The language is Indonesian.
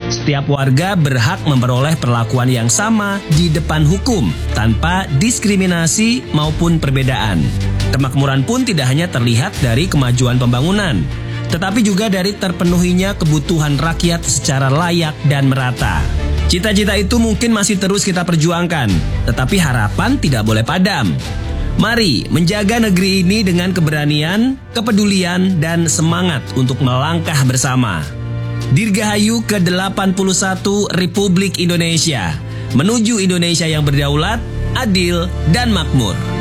Setiap warga berhak memperoleh perlakuan yang sama di depan hukum tanpa diskriminasi maupun perbedaan. Kemakmuran pun tidak hanya terlihat dari kemajuan pembangunan, tetapi juga dari terpenuhinya kebutuhan rakyat secara layak dan merata. Cita-cita itu mungkin masih terus kita perjuangkan, tetapi harapan tidak boleh padam. Mari menjaga negeri ini dengan keberanian, kepedulian, dan semangat untuk melangkah bersama. Dirgahayu ke-81 Republik Indonesia, menuju Indonesia yang berdaulat, adil, dan makmur.